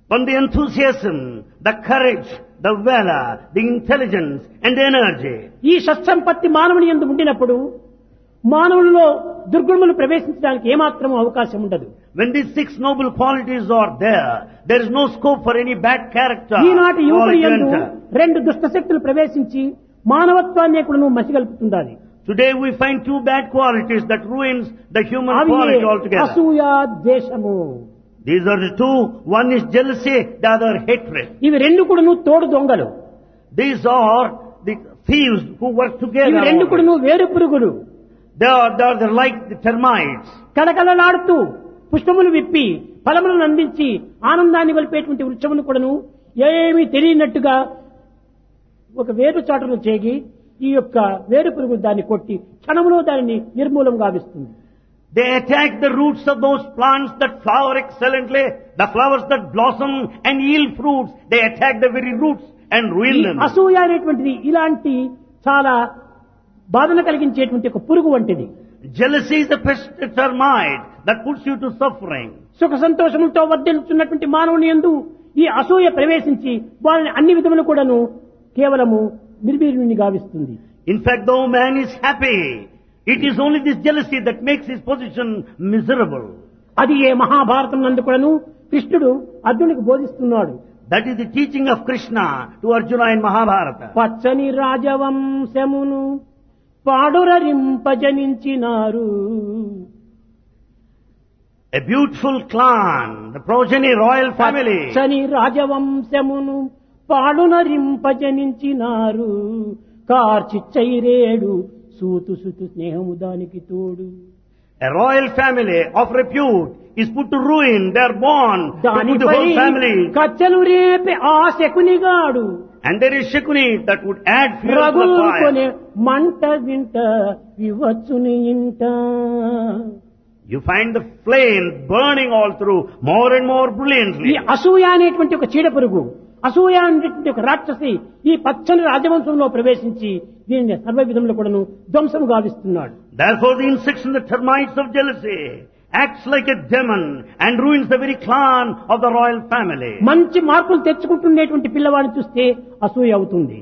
on the enthusiasm, the courage, the valor, the intelligence and the energy. ఈ షట్సంపత్తి మానవుని యందు ఉండినప్పుడు మానవుల్లో దుర్గుణములు ప్రవేశించడానికి ఏమాత్రం అవకాశం ఉండదు. When these 6 noble qualities are there, there is no scope for any bad character. ఈనాటి యువకుని యందు enter. 2 దుష్ట శక్తులు ప్రవేశించి మానవత్వాన్ని కూడా మసిగల్పుతుండాలి. Today we find 2 bad qualities that ruins the human అవి quality altogether. అసూయ, ద్వేషము. These are the 2. One is jealousy, the other hatred. ఇవి 2 కూడాను తోడు దొంగలు. These are the thieves who work ఇవి together. 2 కూడాను వేరు పురుగులు. They are like the termites. కళకళలాడుతూ పుష్పములు విప్పి ఫలములను అందించి ఆనందాన్ని గొలిపేటువంటి వృక్షమును కూడాను ఏమీ తెలియనట్టుగా ఒక వేరు చాటును చేగి ఈ యొక్క వేరు పురుగు దాన్ని కొట్టి క్షణములో దానిని నిర్మూలం గావిస్తుంది. They attack the roots of those plants that flower excellently, the flowers that blossom and yield fruits. They attack the very roots and ruin them. అసూయ అనేటువంటిది ఇలాంటి చాలా బాధన కలిగించేటువంటి ఒక పురుగు వంటిది. Jealousy is a pest termite that puts you to suffering. సుఖ సంతోషములతో వర్ధిల్లుతున్నటువంటి మానవుని యందు ఈ అసూయ ప్రవేశించి వారిని అన్ని విధములు కూడాను కేవలము నిర్వీర్యుని గావిస్తుంది. In fact, though man is happy, it is only this jealousy that makes his position miserable. అది ఏ మహాభారతం నందు కూడాను కృష్ణుడు అర్జునుడికి బోధిస్తున్నాడు. That is the teaching of Krishna to Arjuna in Mahabharata. పచ్చని రాజవంశమును పాడురరింపజనించినారు. A beautiful clan, the progeny royal family. పచ్చని రాజవంశమును పాడునరింపజనించినారు. కార్చిచ్చైరేడు సూతు సుతు స్నేహము దానికి తోడు. A royal family of repute is put to ruin. They are born to put the whole family. కచ్చలు రేపే ఆ శకునిగాడు. And there is Shakuni that would add fuel to the రగులుకొనే fire. మంట వింట వివచ్చుని ఇంట. You find the flame burning all through more and more ఈ brilliantly. అసూయ అనేటువంటి ఒక చీడ పురుగు, అసూయ అనేటువంటి ఒక రాక్షసి ఈ పచ్చని రాజవంశంలో ప్రవేశించి దీనిని సర్వ విధంలో కూడాను ధ్వంసము గావిస్తున్నాడు. Therefore the insects and the termites of jealousy acts like a demon and ruins the very clan of the royal family. మంచి మార్కులు తెచ్చుకుంటున్నటువంటి పిల్లవాడిని చూస్తే అసూయ అవుతుంది.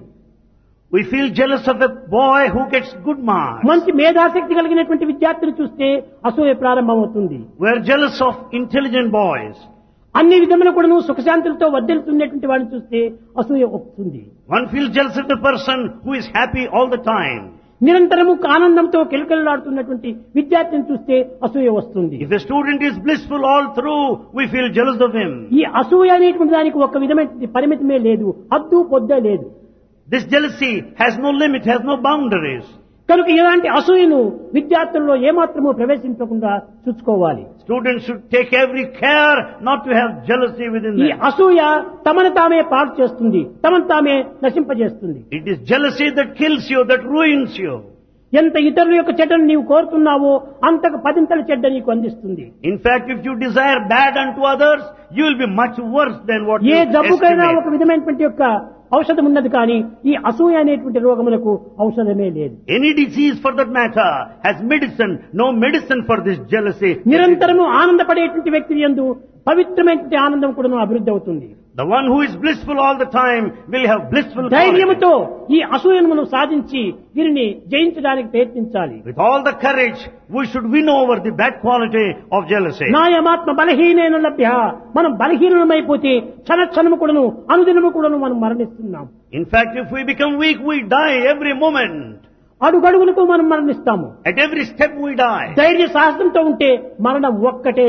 We feel jealous of a boy who gets good marks. మంచి మేధాశక్తి కలిగినటువంటి విద్యార్థిని చూస్తే అసూయ ప్రారంభమవుతుంది. We are jealous of intelligent boys. అన్ని విధములు కూడాను సుఖశాంతులతో వర్ధిల్లుతున్నటువంటి వాడిని చూస్తే అసూయ వస్తుంది. One feels jealous of the person who is happy all the time. నిరంతరము ఆనందంతో కిలకిలలాడుతున్నటువంటి విద్యార్థిని చూస్తే అసూయ వస్తుంది. If a student is blissful all through, we feel jealous of him. ఈ అసూయ అనేటువంటి దానికి ఒక విధమైన పరిమితమే లేదు, హద్దు పొద్దే లేదు. This jealousy has no limit, has no boundaries. కనుక ఇలాంటి అసూయను విద్యార్థుల్లో ఏమాత్రము ప్రవేశించకుండా చూసుకోవాలి. Students should take every care not to have jealousy within ఈ them. అసూయ తమను తామే పాడు చేస్తుంది, తమను తామే నశింపజేస్తుంది. It is jealousy that kills you, that ruins you. ఎంత ఇతరుల యొక్క చెడ్డను నీవు కోరుతున్నావో అంతకు 10 ఇంతల చెడ్డ నీకు అందిస్తుంది. In fact, if you desire bad unto others, you will be much worse than what A you జబ్బుకైనా estimate. ఒక విధమైనటువంటి యొక్క ఔషధం ఉన్నది, కానీ ఈ అసూయ అనేటువంటి రోగములకు ఔషధమే లేదు. Any disease for that matter has medicine, no medicine for this jealousy. నిరంతరము ఆనందపడేటువంటి వ్యక్తి యందు పవిత్రమైనటువంటి ఆనందం కూడా అభివృద్ధి అవుతుంది. The one who is blissful all the time will have blissful quality. ధైర్యముతో ఈ అసూయను మనం సాధించి దీనిని జయించడానికి ప్రయత్నించాలి. With all the courage, we should win over the bad quality of jealousy. నాయమాత్మ బలహీనైన లభ్య. మనం బలహీనమైపోతే క్షణక్షణము కూడాను అనుదినము కూడాను మనం మరణిస్తున్నాం. In fact, if we become weak, we die every moment. అడుగడుగులతో మనం మరణిస్తాము. At every step we die. ధైర్య సాహసంతో ఉంటే మరణం ఒక్కటే.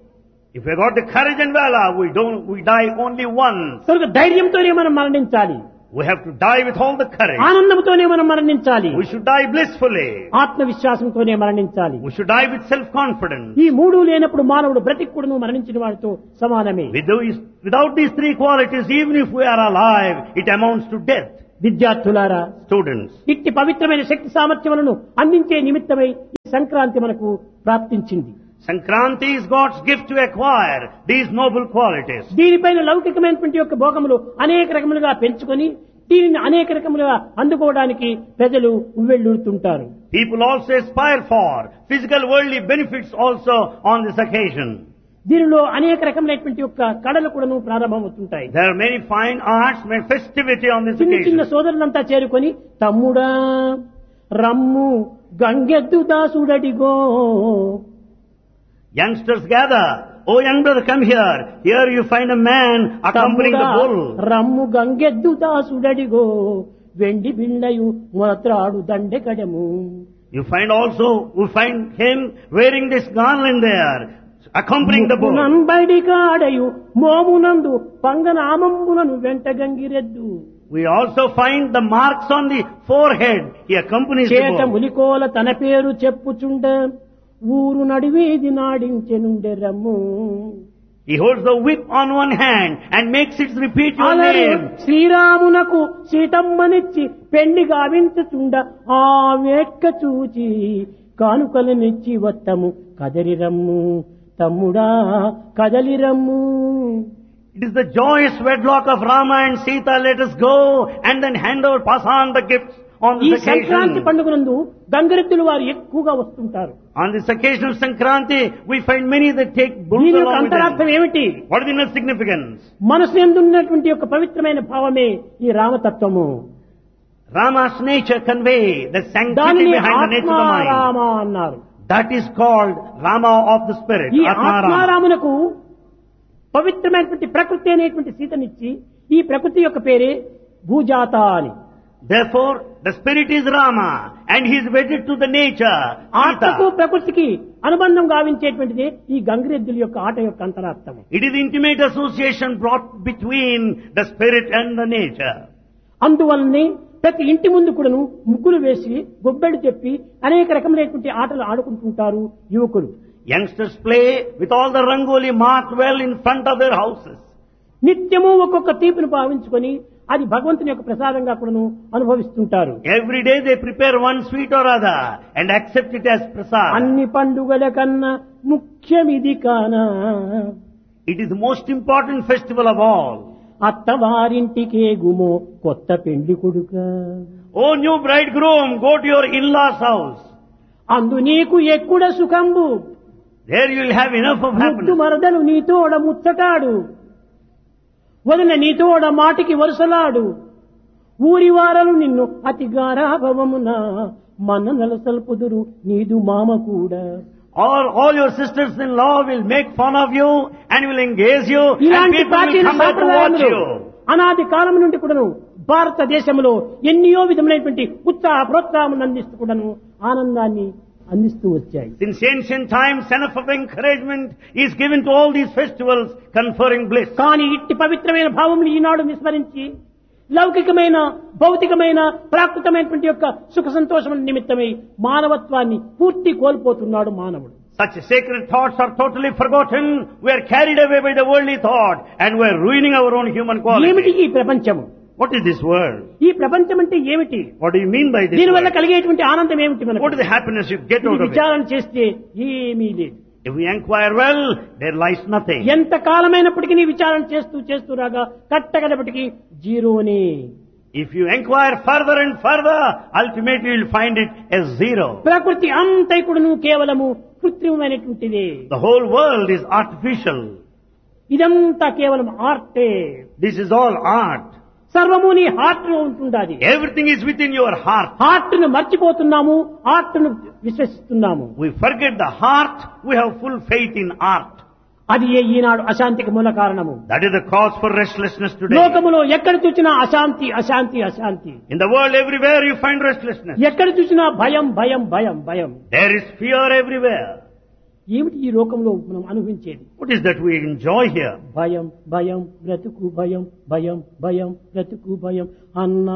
If we got the courage and valor, we die only once. కనుక ధైర్యంతోనే మనం మరణించాలి. We have to die with all the courage. ఆనందంతోనే మనం మరణించాలి. We should die blissfully. ఆత్మవిశ్వాసంతోనే మరణించాలి. We should die with self-confidence. ఈ మూడు లేనప్పుడు మానవుడు బ్రతికుడును మరణించిన వాడితో సమానమే. Without these 3 qualities, even if we are alive, it amounts to death. విద్యార్థులారా, Students, ఇట్టి పవిత్రమైన శక్తి సామర్థ్యములను అందించే నిమిత్తమై ఈ సంక్రాంతి మనకు ప్రాప్తించింది. Sankranti is God's gift to acquire these noble qualities. దీనిపైన లౌకికమైనటువంటి యొక్క భోగములు అనేక రకములుగా పెంచుకొని దీనిని అనేక రకములుగా అందుకోవడానికి ప్రజలు ఉవ్వెళ్ళూరుతుంటారు. People also aspire for physical worldly benefits also on this occasion. దీనిలో అనేక రకమైనటువంటి యొక్క కళలు కూడాను ప్రారంభమవుతుంటాయి. There are many fine arts, many festivity on this చిన్న చిన్న occasion. సోదరులంతా చేరుకొని తమ్ముడా రమ్ము గంగెద్దు దాసుడడిగో, Youngsters gather. Oh, young brother, come here. Here you find a man accompanying the bull. రమ్ము గంగెద్దు దాసుడడిగో, వెండి బిళ్ళయు మొత్రాడు దండెకడము. You find him wearing this garland there, accompanying the bull. బడికాడయు మోమునందు పంగనామంబులను వెంట గంగిరెద్దు. We also find the marks on the forehead. He accompanies the చేత bull. ములికోల తన పేరు చెప్పుచుండ ఊరు నడివేది నాడించెనుండె రమ్ము. He holds the whip on one hand and makes it repeat your అలాగే name. శ్రీరామునకు సీతమ్మనిచ్చి పెండి గావించుచుండ ఆ వేట్క చూచి కానుకలనిచ్చి వత్తము కదలి రమ్ము తమ్ముడా కదలి రమ్ము. It is the joyous wedlock of Rama and Sita. Let us go and then pass on the gifts on ఈ this Sankranti occasion. పండుగ నందు గంగరెద్దులు వారు ఎక్కువగా వస్తుంటారు. On this occasion of Sankranti, we find many that take bulls దీని యొక్క along with అంతరార్థం them. ఏమిటి? What is the inner significance? మనసు ఎందున్నటువంటి యొక్క పవిత్రమైన భావమే ఈ రామతత్వము. Rama's nature convey the sanctity దానిని behind the nature of the mind. ఆత్మారామ అన్నారు. That is called Rama of the spirit. ఈ Atmarama. ఆత్మారామునకు పవిత్రమైనటువంటి ప్రకృతి అనేటువంటి సీతనిచ్చి ఈ ప్రకృతి యొక్క పేరే భూజాత అని. Therefore, the spirit is Rama and he is wedded to the nature. ఆత్మకు Sita. ప్రకృతికి అనుబంధం గావించేటువంటిది ఈ గంగిరెద్దుల యొక్క ఆట యొక్క అంతరార్థం. It is intimate association brought between the spirit and the nature. అందువల్లనే ప్రతి ఇంటి ముందు కూడాను ముగ్గులు వేసి గొబ్బెడు చెప్పి అనేక రకమైనటువంటి ఆటలు ఆడుకుంటుంటారు యువకులు. Youngsters play with all the rangoli marked well in front of their houses. నిత్యము ఒక్కొక్క తీపిని భావించుకొని అది భగవంతుని యొక్క ప్రసాదంగా కూడాను అనుభవిస్తుంటారు. Every day they prepare one sweet or other and accept it as prasad. అన్ని పండుగల కన్నా ముఖ్యమిది కానా, It is the most important festival of all. అత్తవారింటికే గుమో కొత్త పెండ్లి కొడుక, Oh, new bridegroom, go to your in-laws' house. అందు నీకు ఎక్కుడ సుఖంబు, There you will have enough of ముద్దు happiness. మరదలు నీతోడ ముచ్చటాడు, వదిన నీతోడ మాటికి వరుసలాడు, ఊరివారలు నిన్ను అతి గారాభవమున మన్ననల సల్పుదురు నీదు మామ కూడా. All your sisters-in-law will make fun of you and will engage you and ఇలాంటి people will ప్రాచీన come back to watch సాంప్రదాయములు you. అనాది కాలం నుండి కూడాను భారతదేశంలో ఎన్నో విధమైనటువంటి ఉత్సాహ ప్రోత్సాహం అందిస్తూ కూడాను ఆనందాన్ని అందిస్తూ వచ్చాయి. Since ancient times, enough of encouragement is given to all these festivals conferring bliss. కానీ ఇట్టి పవిత్రమైన భావములు ఈనాడు విస్మరించి లౌకికమైన భౌతికమైన ప్రాకృతమైనటువంటి యొక్క సుఖ సంతోషముల నిమిత్తమై మానవత్వాన్ని పూర్తి కోల్పోతున్నాడు మానవుడు. Such sacred thoughts are totally forgotten. We are carried away by the worldly thought and we are ruining our own human ఏమిటి quality. ఈ ప్రపంచము? What is this world? ఈ ప్రపంచం అంటే ఏమిటి? What do you mean by this దీనివల్ల world? కలిగేటువంటి ఆనందం ఏమిటి? మనకు What is the happiness you get out of it? విచారణ చేస్తే ఏమీ లేదు. If we inquire well, there lies nothing. ఎంత కాలమైనప్పటికీ నీ విచారణ చేస్తూ రాగా కట్టగడపటికి జీరోనే. If you inquire further and further, ultimately you will find it as zero. ప్రకృతి అంతైకుడును కేవలము కృత్రిమమైనటువంటిదే. The whole world is artificial. ఇదంతా కేవలం ఆర్టే. This is all art. సర్వము నీ హార్ట్ లో ఉంటుండాలి. Everything is within your heart. Heart ను మర్చిపోతున్నాము, హార్ట్ ను విశ్వసిస్తున్నాము. We forget the heart, we have full faith in art. అది ఈనాడు అశాంతికి మూల కారణము. That is the cause for restlessness today. లోకములో ఎక్కడ చూసినా అశాంతి అశాంతి అశాంతి. In the world everywhere you find restlessness. ఎక్కడ చూసినా భయం భయం భయం భయం. There is fear everywhere. ఏమిటి ఈ లోకంలో మనం అనుభవించేది? What is that we enjoy here? భయం భయం బ్రతుకు భయం భయం భయం బ్రతుకు భయం అన్నా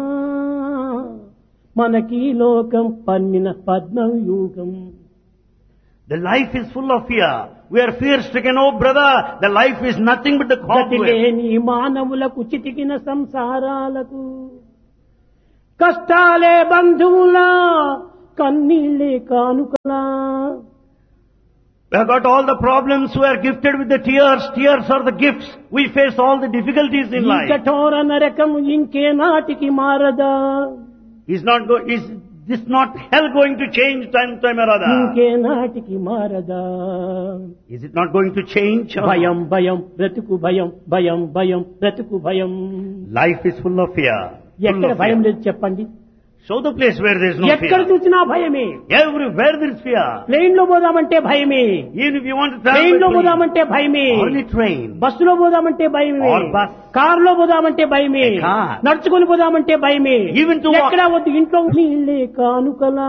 మనకి లోకం పన్నిన పద్మవ్యూహం. The life is full of fear. We are fear-stricken. Oh brother, the life is nothing but the cobweb. గతిలేని మానవులకు చితికిన సంసారాలకు కష్టాలే బంధువులా కన్నీళ్ళే కానుకలా. We have got all the problems, we are gifted with the tears. Tears are the gifts. We face all the difficulties in ఈ life. కఠోర నరకం ఇంకే నాటికి మారదా. this not hell going to change time or other? ఇంకే నాటికి మారదా. Is it not going to change? భయం భయం బ్రతుకు భయం, భయం భయం బ్రతుకు భయం. Life is full of fear. ఎక్కడ భయం లేదు చెప్పండి? Show the place where there is no ఎక్కడ fear. చూసినా భయమే. Everywhere there is fear. Plane లో పోదామంటే భయమే. Even if you want to train లో travel by పోదామంటే భయమే. only train. బస్సులో పోదామంటే భయమే. Or bus. కారులో పోదామంటే భయమే. A car. నడుచుకొని పోదామంటే భయమే. Even to walk. ఎక్కడ వద్దు, ఇంట్లో నీళ్ళే కానుకలా.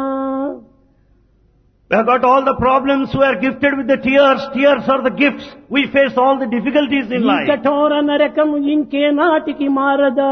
We have got all the problems. We are gifted with the tears. Tears are the gifts. We face all the difficulties in ఈ life. కఠోర నరకం ఇంకే నాటికి మారదా.